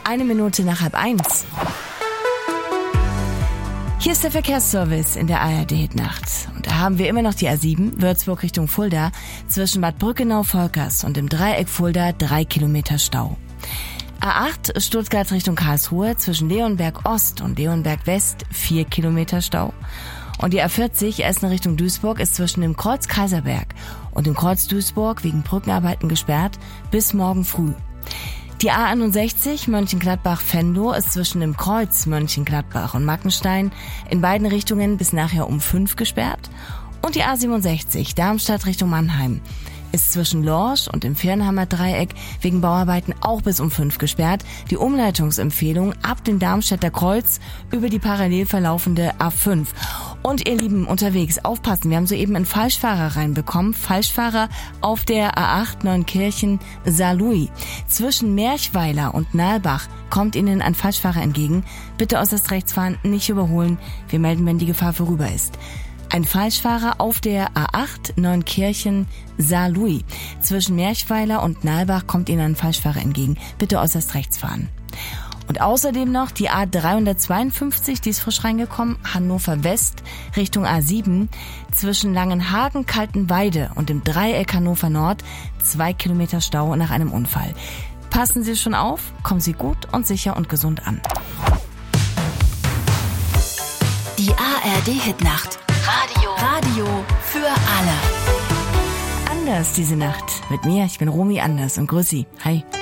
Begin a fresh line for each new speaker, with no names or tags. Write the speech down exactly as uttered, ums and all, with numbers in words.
Eine Minute nach halb eins. Hier ist der Verkehrsservice in der A R D-Hitnacht. Und da haben wir immer noch die A sieben, Würzburg Richtung Fulda, zwischen Bad Brückenau-Volkers und dem Dreieck Fulda drei Kilometer Stau. A acht, Stuttgart Richtung Karlsruhe, zwischen Leonberg Ost und Leonberg West vier Kilometer Stau. Und die A vierzig, Essen Richtung Duisburg, ist zwischen dem Kreuz Kaiserberg und dem Kreuz Duisburg wegen Brückenarbeiten gesperrt bis morgen früh. Die A einundsechzig, Mönchengladbach-Venlo, ist zwischen dem Kreuz Mönchengladbach und Mackenstein in beiden Richtungen bis nachher um fünf gesperrt. Und die A siebenundsechzig, Darmstadt Richtung Mannheim, ist zwischen Lorsch und dem Firnheimer Dreieck wegen Bauarbeiten auch bis um fünf gesperrt. Die Umleitungsempfehlung ab dem Darmstädter Kreuz über die parallel verlaufende A fünf. Und ihr Lieben unterwegs, aufpassen, wir haben soeben einen Falschfahrer reinbekommen. Falschfahrer auf der A acht Neunkirchen-Saarlouis. Zwischen Merchweiler und Nalbach kommt Ihnen ein Falschfahrer entgegen. Bitte äußerst rechts fahren, nicht überholen. Wir melden, wenn die Gefahr vorüber ist. Ein Falschfahrer auf der A acht Neunkirchen-Saarlouis. Zwischen Merchweiler und Nalbach kommt Ihnen ein Falschfahrer entgegen. Bitte äußerst rechts fahren. Und außerdem noch die A dreihundertzweiundfünfzig, die ist frisch reingekommen, Hannover West Richtung A sieben. Zwischen Langenhagen, Kaltenweide und dem Dreieck Hannover Nord zwei Kilometer Stau nach einem Unfall. Passen Sie schon auf, kommen Sie gut und sicher und gesund an.
Die A R D-Hitnacht. Radio. Radio für alle.
Anders diese Nacht. Mit mir, ich bin Romy Anders und grüß Sie. Hi.